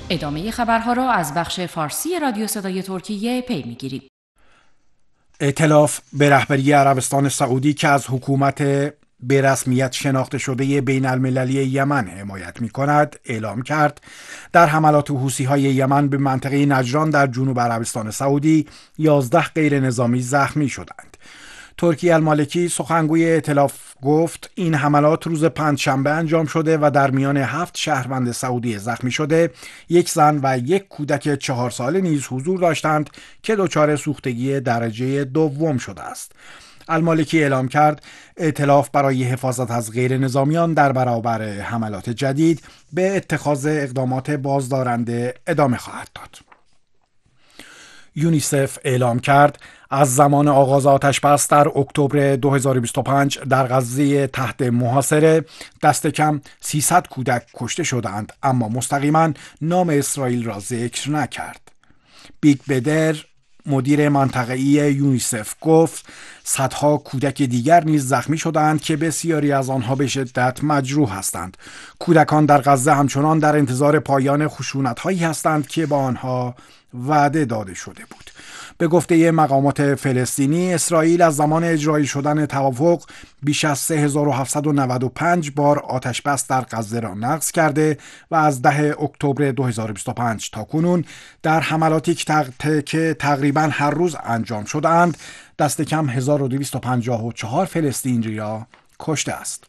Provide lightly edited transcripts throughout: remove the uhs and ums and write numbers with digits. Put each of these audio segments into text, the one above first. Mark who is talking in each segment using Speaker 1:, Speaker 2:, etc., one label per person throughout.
Speaker 1: ادامه خبرها را از بخش فارسی رادیو صدای ترکیه پی می‌گیریم.
Speaker 2: ائتلاف به رهبری عربستان سعودی که از حکومت به رسمیت شناخته شده بین المللی یمن حمایت می کند اعلام کرد در حملات حوثی‌های یمن به منطقه نجران در جنوب عربستان سعودی 11 غیر نظامی زخمی شدند. ترکی المالکی سخنگوی ائتلاف گفت این حملات روز پنجشنبه انجام شده و در میان 7 شهروند سعودی زخمی شده، یک زن و یک کودک 4 ساله نیز حضور داشتند که دچار سوختگی درجه دوم شده است. المالکی اعلام کرد ائتلاف برای حفاظت از غیر نظامیان در برابر حملات جدید به اتخاذ اقدامات بازدارنده ادامه خواهد داد. یونیسف اعلام کرد از زمان آغاز آتش‌بس در اکتبر 2025 در غزه تحت محاصره دست کم 300 کودک کشته شدند، اما مستقیما نام اسرائیل را ذکر نکرد. بیگ بدر مدیر منطقه‌ای یونیسف گفت صدها کودک دیگر نیز زخمی شدند که بسیاری از آنها به شدت مجروح هستند. کودکان در غزه همچنان در انتظار پایان خشونت‌هایی هستند که با آنها وعده داده شده بود. به گفته مقامات فلسطینی، اسرائیل از زمان اجرایی شدن توافق بیش از 3795 بار آتش‌بس در غزه را نقض کرده و از 10 اکتبر 2025 تا کنون در حملاتی که تقریباً هر روز انجام شده‌اند دست کم 1254 فلسطینی را کشته است.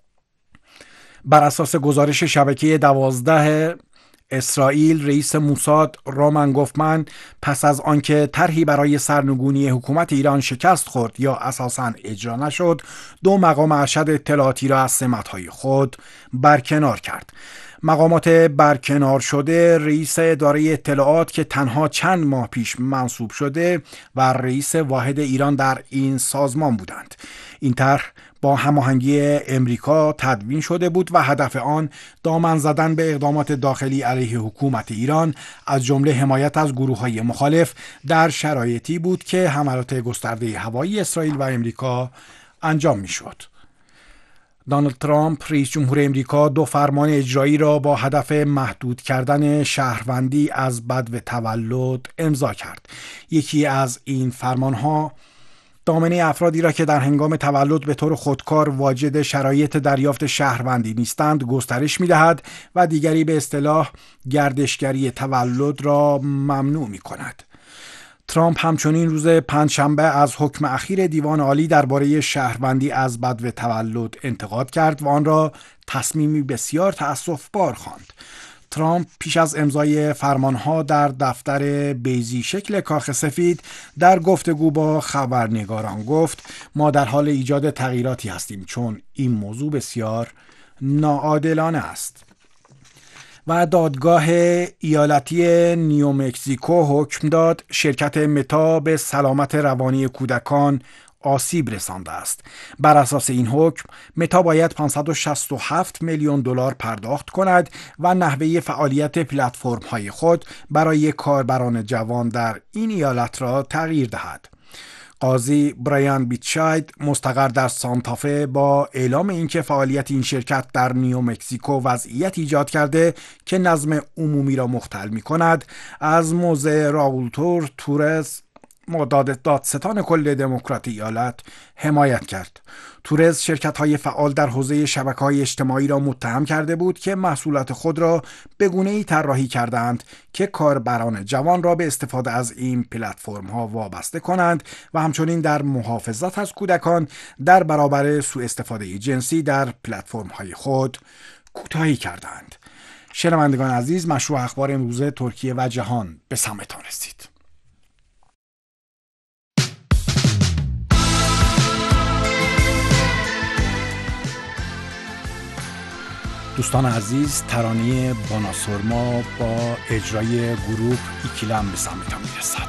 Speaker 2: بر اساس گزارش شبکه 12 اسرائیل، رئیس موساد رامان گوفمن پس از آنکه طرحی برای سرنگونی حکومت ایران شکست خورد یا اساساً اجرا نشد، 2 مقام ارشد اطلاعاتی را از سمت‌های خود برکنار کرد. مقامات برکنار شده رئیس اداره اطلاعات که تنها چند ماه پیش منصوب شده و رئیس واحد ایران در این سازمان بودند. این طرح با هماهنگی امریکا تدوین شده بود و هدف آن دامن زدن به اقدامات داخلی علیه حکومت ایران، از جمله حمایت از گروه‌های مخالف در شرایطی بود که حملات گسترده هوایی اسرائیل و امریکا انجام می‌شد. دونالد ترامپ رئیس جمهور امریکا 2 فرمان اجرایی را با هدف محدود کردن شهروندی از بدو تولد امضا کرد. یکی از این فرمانها دامنه افرادی را که در هنگام تولد به طور خودکار واجد شرایط دریافت شهروندی نیستند گسترش می‌دهد و دیگری به اصطلاح گردشگری تولد را ممنوع می‌کند. ترامپ همچنین روز پنجشنبه از حکم اخیر دیوان عالی درباره شهروندی از بدو تولد انتقاد کرد و آن را تصمیمی بسیار تأسف‌بار خواند. ترامپ پیش از امضای فرمانها در دفتر بیضی شکل کاخ سفید در گفتگو با خبرنگاران گفت ما در حال ایجاد تغییراتی هستیم چون این موضوع بسیار ناعادلانه است. و دادگاه ایالتی نیومکزیکو حکم داد شرکت متا به سلامت روانی کودکان آسیب رسانده است. بر اساس این حکم متا باید 567 میلیون دلار پرداخت کند و نحوه فعالیت پلتفرم‌های خود برای کاربران جوان در این ایالت را تغییر دهد. قاضی برایان بیتشاید مستقر در سانتافه با اعلام اینکه فعالیت این شرکت در نیومکزیکو وضعیت ایجاد کرده که نظم عمومی را مختل می‌کند، از موضع راول تورز دادستان کل دموکرات ایالت حمایت کرد. تورز شرکت‌های فعال در حوزه شبکه‌های اجتماعی را متهم کرده بود که محصولات خود را به گونه‌ای طراحی کردند که کاربران جوان را به استفاده از این پلتفرم‌ها وابسته کنند و همچنین در محافظت از کودکان در برابر سوء استفاده جنسی در پلتفرم‌های خود کوتاهی کردند. شنوندگان عزیز، مشروع اخبار امروز ترکیه و جهان به سمتان رسید. دوستان عزیز، ترانه باناسورما با اجرای گروه ایکیلم به سمتان میرسد.